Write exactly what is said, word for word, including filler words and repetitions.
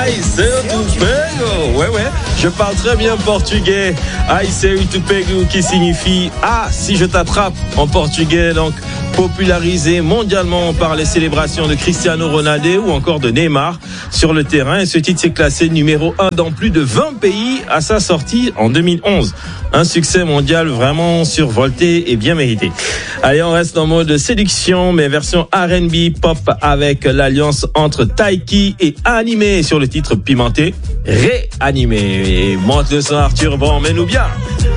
Ai seu tu pego. Ouais, ouais, je parle très bien portugais. Ai seu tu pego qui signifie ah, si je t'attrape en portugais. Donc, popularisé mondialement par les célébrations de Cristiano Ronaldo ou encore de Neymar sur le terrain. Et ce titre s'est classé numéro un dans plus de vingt pays à sa sortie en deux mille onze. Un succès mondial vraiment survolté et bien mérité. Allez, on reste en mode séduction, mais version R and B pop avec l'alliance entre Taiki et Animé sur le titre pimenté Réanimé. Et monte le son Arthur, bon, mets-nous bien.